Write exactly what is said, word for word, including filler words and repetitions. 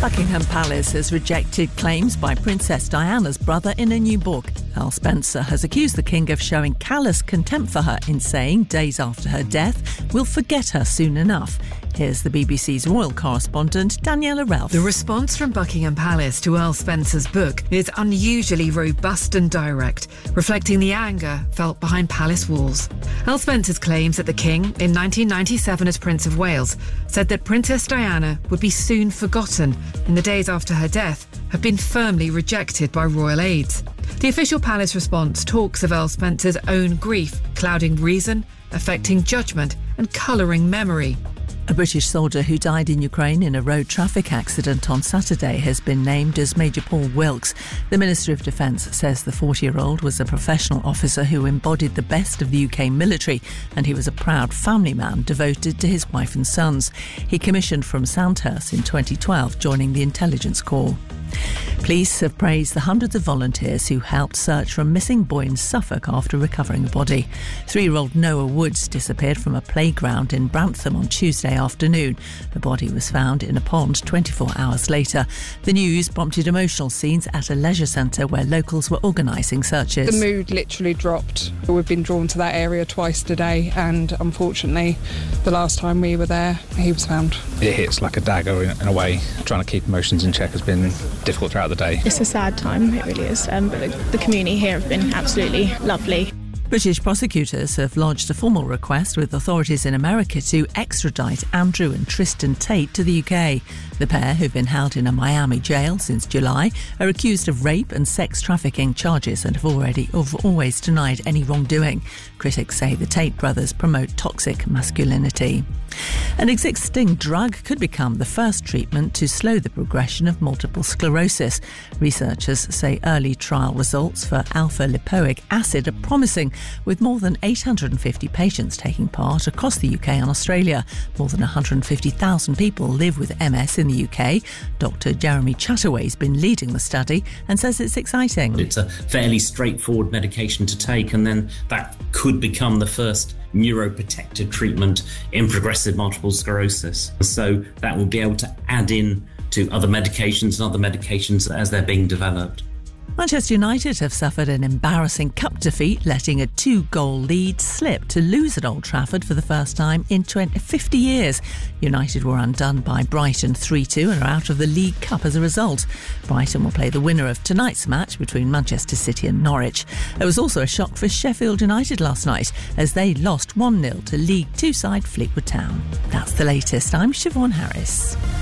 Buckingham Palace has rejected claims by Princess Diana's brother in a new book. Al Spencer has accused the King of showing callous contempt for her in saying, days after her death, we'll forget her soon enough. Here's the B B C's royal correspondent, Daniela Ralph. The response from Buckingham Palace to Earl Spencer's book is unusually robust and direct, reflecting the anger felt behind palace walls. Earl Spencer's claims that the King, in nineteen ninety-seven as Prince of Wales, said that Princess Diana would be soon forgotten in the days after her death have been firmly rejected by royal aides. The official palace response talks of Earl Spencer's own grief clouding reason, affecting judgment and colouring memory. A British soldier who died in Ukraine in a road traffic accident on Saturday has been named as Major Paul Wilkes. The Ministry of Defence says the forty-year-old was a professional officer who embodied the best of the U K military, and he was a proud family man devoted to his wife and sons. He commissioned from Sandhurst in twenty twelve, joining the Intelligence Corps. Police have praised the hundreds of volunteers who helped search for a missing boy in Suffolk after recovering a body. Three-year-old Noah Woods disappeared from a playground in Brantham on Tuesday afternoon. The body was found in a pond twenty-four hours later. The news prompted emotional scenes at a leisure centre where locals were organising searches. The mood literally dropped. We've been drawn to that area twice today, and unfortunately, the last time we were there, he was found. It hits like a dagger in a way. Trying to keep emotions in check has been difficult throughout the day. It's a sad time, it really is, um, but the, the community here have been absolutely lovely. British prosecutors have lodged a formal request with authorities in America to extradite Andrew and Tristan Tate to the U K. The pair, who've been held in a Miami jail since July, are accused of rape and sex trafficking charges and have already have always denied any wrongdoing. Critics say the Tate brothers promote toxic masculinity. An existing drug could become the first treatment to slow the progression of multiple sclerosis. Researchers say early trial results for alpha-lipoic acid are promising, with more than eight hundred fifty patients taking part across the U K and Australia. More than one hundred fifty thousand people live with M S in the U K. Doctor Jeremy Chataway's been leading the study and says it's exciting. It's a fairly straightforward medication to take, and then that could become the first neuroprotective treatment in progressive multiple sclerosis. So that will be able to add in to other medications and other medications as they're being developed. Manchester United have suffered an embarrassing cup defeat, letting a two-goal lead slip to lose at Old Trafford for the first time in fifty years. United were undone by Brighton three two and are out of the League Cup as a result. Brighton will play the winner of tonight's match between Manchester City and Norwich. There was also a shock for Sheffield United last night as they lost one nil to League Two side Fleetwood Town. That's the latest. I'm Siobhan Harris.